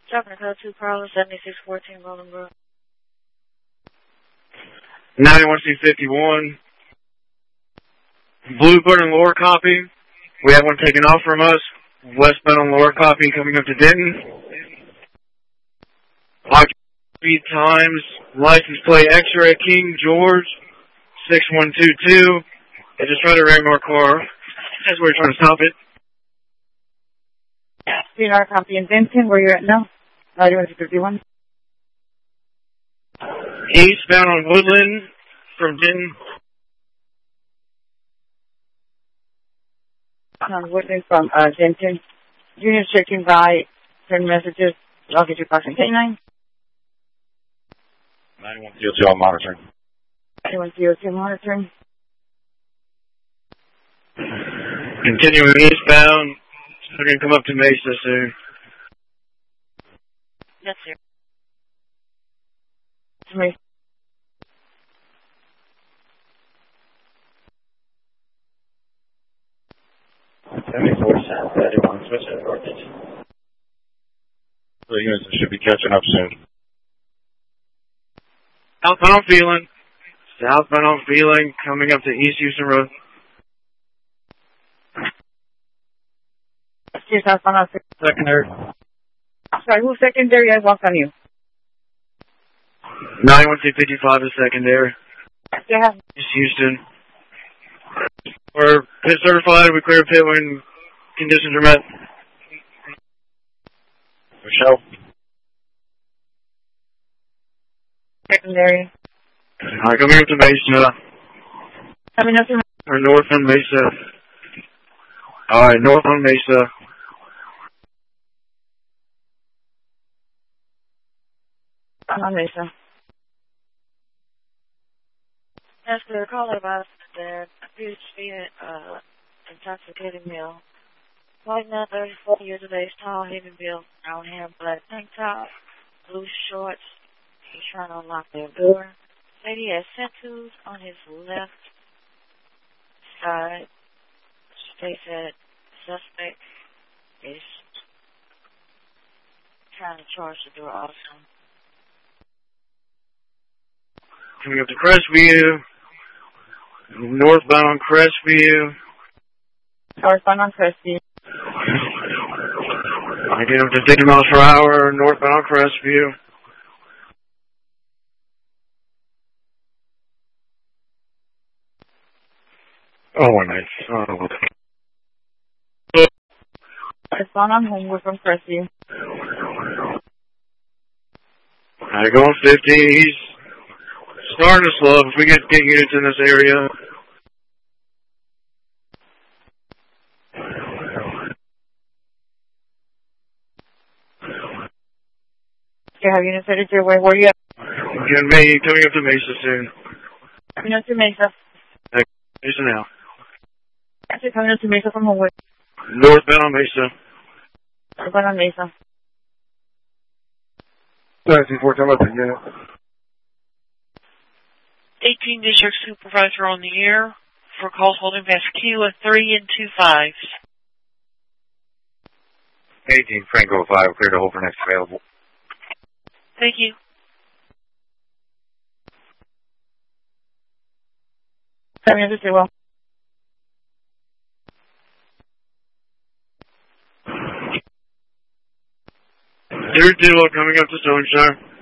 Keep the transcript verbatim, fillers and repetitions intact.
Talking to code two Carla, seventy-six fourteen Rolling Brook. ninety-one C fifty-one. Bluebird and Lower Copy. We have one taken off from us. Westbound on Lower Copy coming up to Denton. Speed times, license plate X-ray King George, six one two two. I just tried to ram our car. That's where we're trying to stop it. C N R copy in Denton, where you're at now? ninety-one C fifty-one. Eastbound on Woodland from Denton. On Woodland from uh, Denton. Unit checking by send messages. I'll get you passing K nine. ninety-one C O two on monitoring. ninety-one C O two monitoring. Continuing eastbound. We're going to come up to Mesa soon. Yes, sir. It's me. seventy-four South, thirty-one, switch to northeast. The units should be catching up soon. Southbound I'm feeling. Southbound I'm feeling. Coming up to East Houston Road. Excuse southbound on Secondary. Sorry, who's secondary? I walked on you. ninety-one C fifty-five is secondary. Yeah. East Houston. We're pit certified. We clear pit when conditions are met. Michelle. Secondary. Alright, coming up to Mesa. Coming up to Or north on Mesa. Alright, north on Mesa. on Mesa. Yes, they're calling about the abuse being uh, intoxicated meal. White man, thirty-four years of age, tall, heavy built, brown hair, black tank top, blue shorts. He's trying to unlock their door. Lady has tattoos on his left side. States that suspect is trying to charge the door also. Coming up to Crestview. Northbound on Crestview. Northbound on Crestview. I get up to fifty miles per hour, northbound on Crestview. Oh, nice. Oh. Northbound on Homewood from Crestview. I go on fifty. He's starting to slow. If we get get units in this area. Okay, have units headed your way. Where are you at? Again, May, coming up to Mesa soon. Coming up to Mesa. Mesa now. Actually, coming up to Mesa from Homewood. Northbound on Mesa. Northbound on Mesa. nineteen four, come up to unit. eighteen District Supervisor on the air for calls holding Vasquilla three and two fives. eighteen Franco five, clear to hold for next available. Thank you. Coming up to Sewell. Zero Duo coming up to Stone Star.